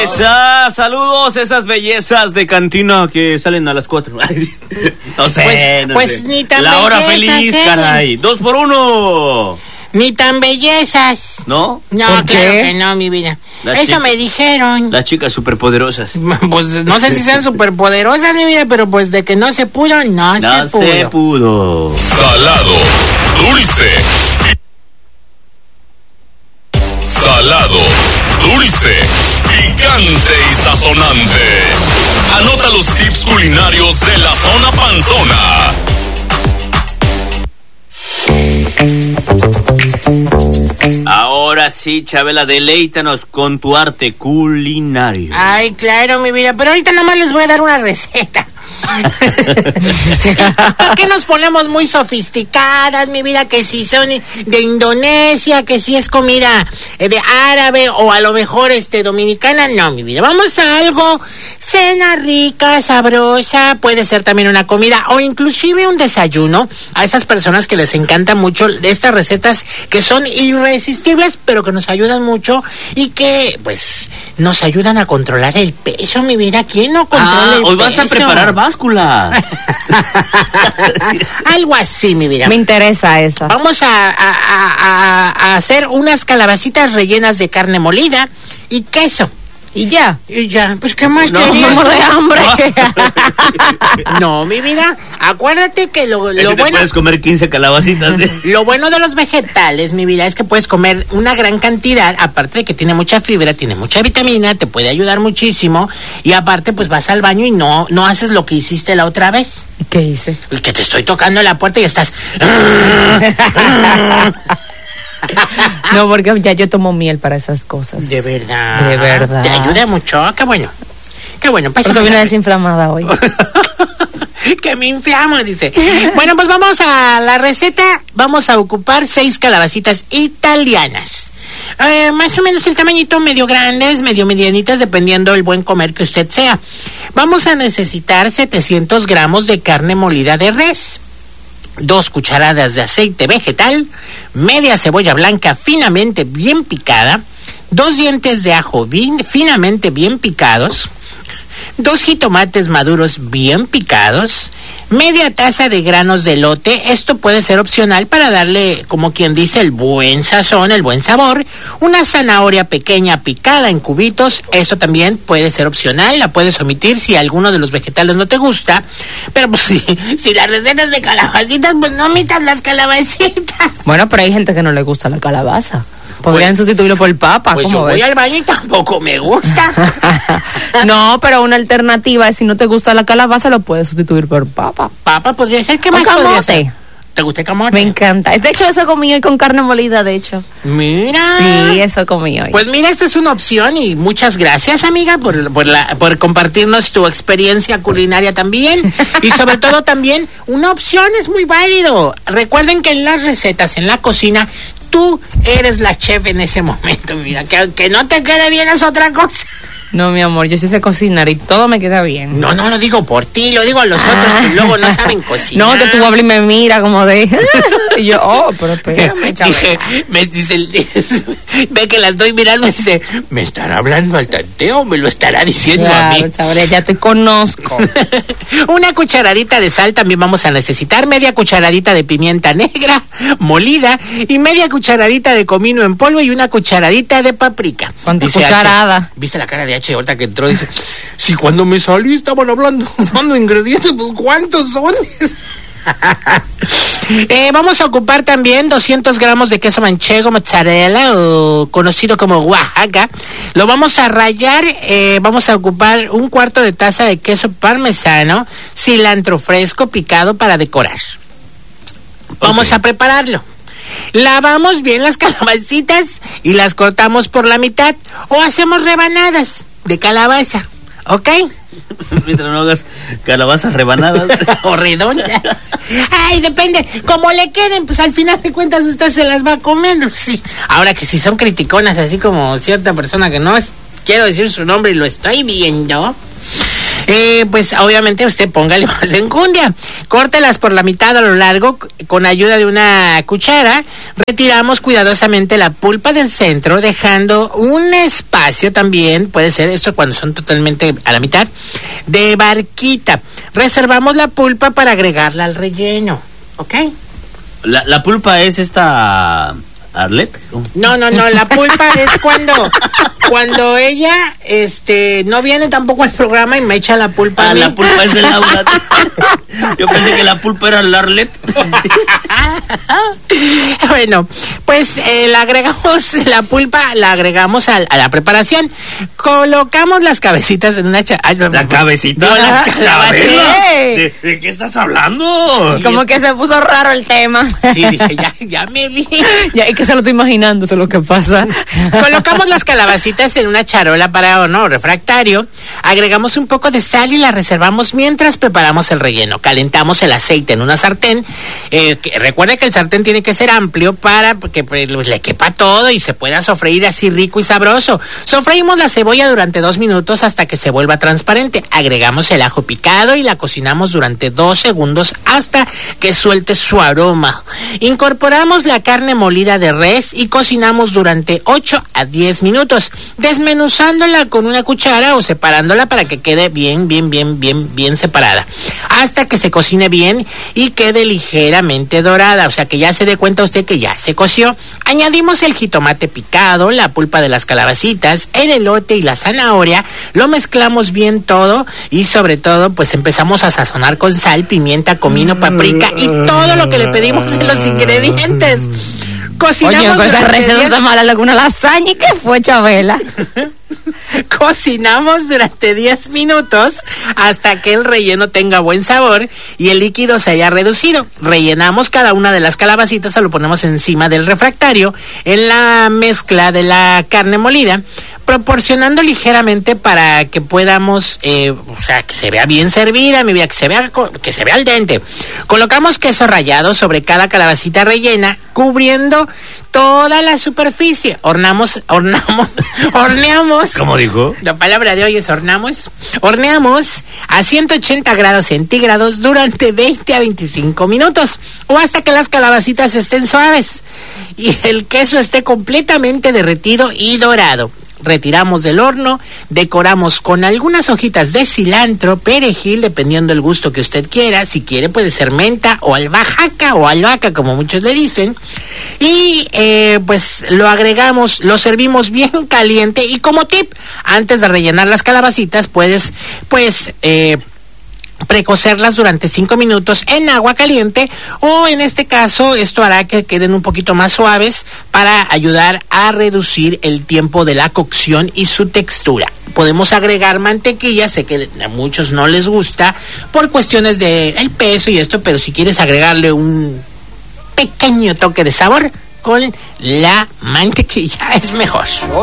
Saludos, esas bellezas de cantina que salen a las 4. No sé, pues ni tan la hora bellezas, feliz, caray. 2 por 1. Ni tan bellezas. ¿No? No, claro que no, mi vida. Eso me dijeron. Las chicas superpoderosas. Pues no sé si sean superpoderosas, mi vida, pero pues de que no se pudo, no se pudo. Salado, dulce. Salado, dulce, picante y sazonante. Anota los tips culinarios de la zona panzona. Ahora sí, Chabela, deleítanos con tu arte culinario. Ay, claro, mi vida, pero ahorita nada más les voy a dar una receta. ¿Por qué nos ponemos muy sofisticadas, mi vida? Que si son de Indonesia, que si es comida de árabe o a lo mejor dominicana. No, mi vida, vamos a algo, cena rica, sabrosa, puede ser también una comida o inclusive un desayuno a esas personas que les encanta mucho de estas recetas que son irresistibles, pero que nos ayudan mucho y que pues nos ayudan a controlar el peso, mi vida. ¿Quién no controla el peso? Hoy vas a preparar báscula. Algo así, mi vida. Me interesa esa. Vamos a hacer unas calabacitas rellenas de carne molida y queso. ¿Y ya? Pues ¿qué más querías? No, de hambre. No, mi vida, acuérdate que lo bueno... puedes comer 15 calabacitas. Lo bueno de los vegetales, mi vida, es que puedes comer una gran cantidad, aparte de que tiene mucha fibra, tiene mucha vitamina, te puede ayudar muchísimo, y aparte pues vas al baño y no haces lo que hiciste la otra vez. ¿Qué hice? Que te estoy tocando la puerta y estás... No, porque ya yo tomo miel para esas cosas. De verdad. De verdad. Te ayuda mucho. Qué bueno. Qué bueno. Por eso vine desinflamada hoy. Que me inflamo, dice. Bueno, pues vamos a la receta. Vamos a ocupar 6 calabacitas italianas. Más o menos el tamañito, medio grandes, medio medianitas, dependiendo del buen comer que usted sea. Vamos a necesitar 700 gramos de carne molida de res, 2 cucharadas de aceite vegetal, media cebolla blanca finamente bien picada, 2 dientes de ajo finamente bien picados, 2 jitomates maduros bien picados, media taza de granos de elote, esto puede ser opcional para darle, como quien dice, el buen sazón, el buen sabor, una zanahoria pequeña picada en cubitos, eso también puede ser opcional, la puedes omitir si alguno de los vegetales no te gusta, pero pues si las recetas de calabacitas, pues no omitas las calabacitas. Bueno, pero hay gente que no le gusta la calabaza. Podrían sustituirlo por papa, pues yo voy al baño y tampoco me gusta. No, pero una alternativa es si no te gusta la calabaza, lo puedes sustituir por papa. Papa podría ser, ¿qué más podría ser? ¿Te gusta el camote? Me encanta. De hecho, eso comí hoy con carne molida, de hecho. Mira. Sí, eso comí hoy. Pues mira, esta es una opción y muchas gracias, amiga, por compartirnos tu experiencia culinaria también. Y sobre todo también, una opción es muy válido. Recuerden que en las recetas, en la cocina, tú eres la chef en ese momento, mira, que no te quede bien es otra cosa. No, mi amor, yo sí sé cocinar y todo me queda bien. No lo digo por ti, lo digo a los otros que luego no saben cocinar. No, que tú hablas y me mira como de... Y yo, pero espérame, Chabela. Ve que la estoy mirando y dice, ¿me estará hablando al tanteo? ¿Me lo estará diciendo claro, a mí? Chabela, ya te conozco. Una cucharadita de sal también vamos a necesitar, media cucharadita de pimienta negra molida y media cucharadita de comino en polvo y una cucharadita de paprika. ¿Cuánta cucharada? ¿Viste la cara de H ahorita que entró? Dice, si cuando me salí estaban hablando, dando ingredientes, pues ¿cuántos son? Vamos a ocupar también 200 gramos de queso manchego mozzarella, o conocido como Oaxaca. Lo vamos a rallar. Vamos a ocupar 1/4 de taza de queso parmesano, cilantro fresco picado para decorar. Vamos a prepararlo. Lavamos bien las calabacitas y las cortamos por la mitad o hacemos rebanadas de calabaza, ¿ok? Mientras no hagas calabazas rebanadas o redondas. Ay, depende, como le queden, pues al final de cuentas usted se las va a comer, sí. Ahora que si son criticonas, así como cierta persona que no quiero decir su nombre y lo estoy viendo, Pues obviamente usted póngale más enjundia. Córtelas por la mitad a lo largo con ayuda de una cuchara. Retiramos cuidadosamente la pulpa del centro, dejando un espacio también, puede ser esto cuando son totalmente a la mitad, de barquita. Reservamos la pulpa para agregarla al relleno, ¿ok? La pulpa es esta... ¿Arlet? No, la pulpa es cuando ella no viene tampoco al programa y me echa la pulpa a mí. La pulpa es de Laura. Yo pensé que la pulpa era el Arlet. Bueno, pues la pulpa la agregamos a la preparación. Colocamos las cabecitas en una ¿La cabecita? No, las calabacitas. ¿De qué estás hablando? Como que se puso raro el tema. Sí, dije, ya me vi. Ya, es que se lo estoy imaginando, eso es lo que pasa. Colocamos las calabacitas en una charola para horno refractario, agregamos un poco de sal y la reservamos mientras preparamos el relleno. Calentamos el aceite en una sartén. Recuerde que el sartén tiene que ser amplio para que le quepa todo y se pueda sofreír así rico y sabroso. Sofreímos la cebolla durante 2 minutos hasta que se vuelva transparente. Agregamos el ajo picado y la cocinamos durante 2 segundos hasta que suelte su aroma. Incorporamos la carne molida de res y cocinamos durante 8 a 10 minutos, desmenuzándola con una cuchara o separándola para que quede bien separada, hasta que se cocine bien y quede ligeramente dorada, o sea que ya se dé cuenta usted que ya se coció. Añadimos el jitomate picado, la pulpa de las calabacitas, el elote y la zanahoria, lo mezclamos bien todo y sobre todo pues empezamos a sazonar con sal, pimienta, comino, paprika y todo lo que le pedimos en los ingredientes. Cocinamos. Oye, esa receta está mala, alguna lasaña y que fue Chabela. Cocinamos durante 10 minutos hasta que el relleno tenga buen sabor y el líquido se haya reducido. Rellenamos cada una de las calabacitas, lo ponemos encima del refractario en la mezcla de la carne molida, proporcionando ligeramente para que podamos, que se vea bien servida, mi vida, que se vea al dente. Colocamos queso rallado sobre cada calabacita rellena, cubriendo toda la superficie. Horneamos. ¿Cómo dijo? La palabra de hoy es horneamos. Horneamos a 180 grados centígrados durante 20 a 25 minutos o hasta que las calabacitas estén suaves y el queso esté completamente derretido y dorado. Retiramos del horno, decoramos con algunas hojitas de cilantro, perejil, dependiendo del gusto que usted quiera. Si quiere puede ser menta o albahaca, como muchos le dicen. Y pues lo servimos bien caliente. Y como tip, antes de rellenar las calabacitas, puedes precocerlas durante 5 minutos en agua caliente, o en este caso esto hará que queden un poquito más suaves para ayudar a reducir el tiempo de la cocción y su textura. Podemos agregar mantequilla, sé que a muchos no les gusta por cuestiones de el peso y esto, pero si quieres agregarle un pequeño toque de sabor con la mantequilla es mejor.